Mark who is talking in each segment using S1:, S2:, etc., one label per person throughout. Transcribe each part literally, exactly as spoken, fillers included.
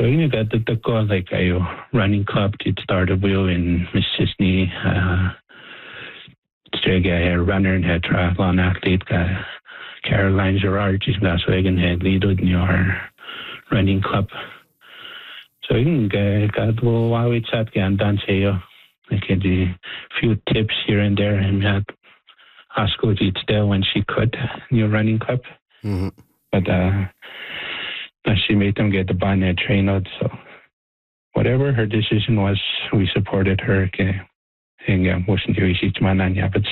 S1: So you got the, the go like a running club. It started wheel in Mississippi. Uh, Straight a runner and head triathlon athlete. Uh, Caroline Gerard, she's got Swagan head lead in your running club. So you can got well while we chat again dance here. I can do a few tips here and there and had ask her to still when she could in your running club.
S2: Mm-hmm.
S1: But uh she made them get the bonnet train out, so whatever her decision was, we supported her. Okay. And wasn't doing each man and habits.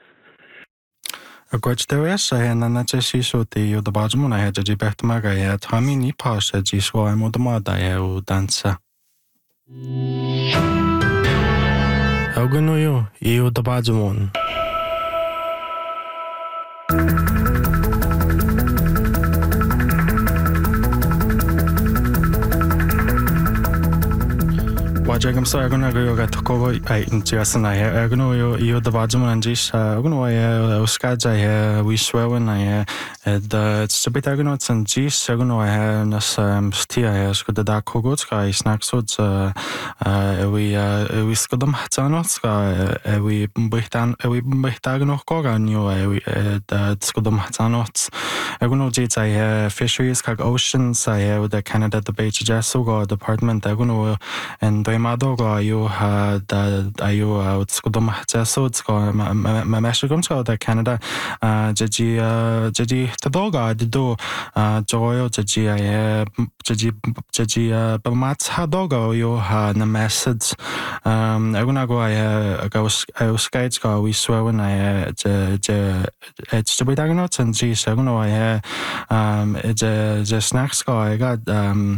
S3: A gwyd dewis a hyn yna jes I sŵti yw dy bod mwna hyd ydy beth yma gai e tami ni pas e jes go am o dy moda e o dansa. Hawgyn o yw I o dy bod mwyn. Wajagam so agona go ga toko ai intiasana he agona yo yo the bajum anjis agona wa uskaja he we swewen ai the it's a bit agona sanjis agona wa nas stia he skod da kogot ska snacks so we we skodam hatano ska we bihtan we bihtan noch gogan yo we the skodam hatano agona jits ai fisheries ka oceans ai the Canada the beach just go department agona and Madoga you had ayu skudum so go ma meshugum so da Canada jeji jeji tadoga do joyo jeji jeji jeji bamat hadoga you ha na message um aguna go I go I skates go we swear when I je je it's to be diagnosed and ji aguna I um je je snacks go I got um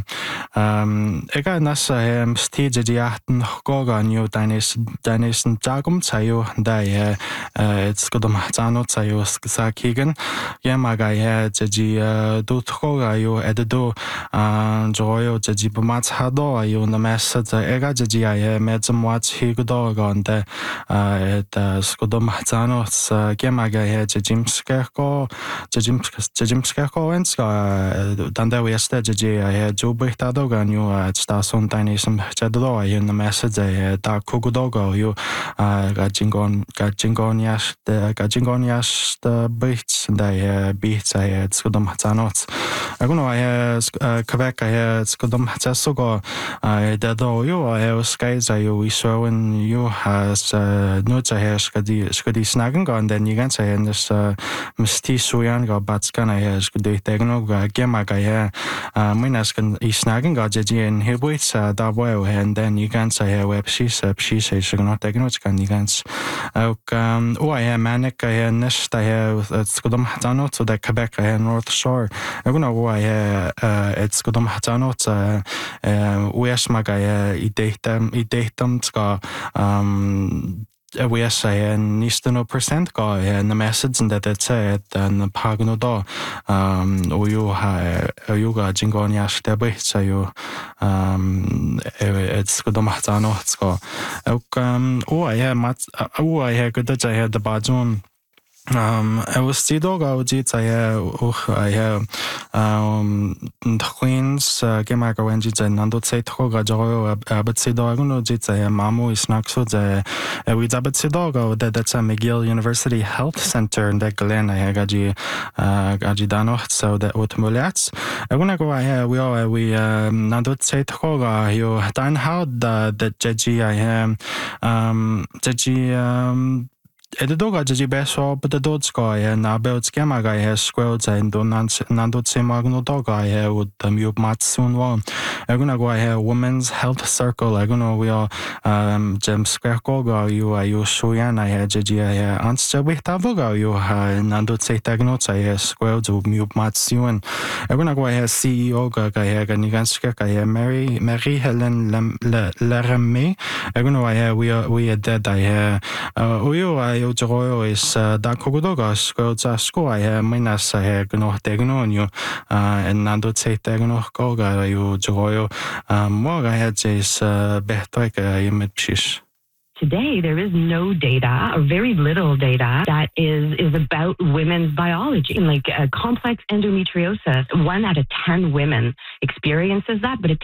S3: um I got nasa um stage Diaten Gogan you Danis Danis and Jagum Tayo Day it's good Matano Tayo Sakigan Yamaga had Jeji Duthoga you Edo Joyo Jeji Bamats Hado you in the message Ega Jeji I made some watch Higdog on the at Skodom Matano Yamaga had Jim Skako Jim Jim Skako and Ska Danda Westa Jeji I had Joe Bertadogan you at Stason Danis and Chadlo in the message I da Kogodogo you got Jingon got Jingonias the got Jingonias the beats and I beats I had Skodom Hatanot. I don't know I Quebec I had Skodom Hatasogo I did all you I was skies I we saw when you has notes I have Skadi Skadi Snagging and then you can say in this Misti Suyanga Batskan I has good day Tegno Gemag I Minas can is snagging got Jeji and he waits that way and then you can say web she's up she says she not taking what's can you can um oh I am manic I have nest I have it's good Hatano to the Quebec I have North Shore I don't know why uh it's good Hatano uh where's my guy I date them I date them um we are saying nisto no percent go and the message that it said and the pagno do um or you ha you got jingonia stebe so you um it's good mahtano it's go um oh I have mat oh I have good that I had the bajon Um, I was still dog out it I have I have um the Queens Gemaga when it's and Nando say Toga Joy but say dog no jits I mamu is not so the with a bit dog that that's a McGill University Health Center in the Glen I gaji uh gajidano so that automolats I wanna go I have we all we um Nando say Toga you done how the the Jeji I am um Jeji um Edoga Jeji Beso, but the dot sky and about Skamaga has squirrels and Nandot Se Magno Dog I have with the Mute Matsun one. I'm gonna go ahead Women's Health Circle. I'm gonna we are um James Square Goga you are you Shuyan I had Jeji I have answer with Tavoga you have Nandot Se Tagnots I have squirrels of Mute Matsun. I'm gonna go ahead C E O Gaga I have Niganskak I have Mary Mary Helen Laramie. I'm gonna I have we are we are dead I have uh we are eu jogo is da kogodoga sko za sko I minus I gno tegno you and nando say tegno goga you jogo more I had is better image.
S4: Today, there is no data, or very little data, that is, is about women's biology. Like uh, complex endometriosis, one out of ten women experiences that, but it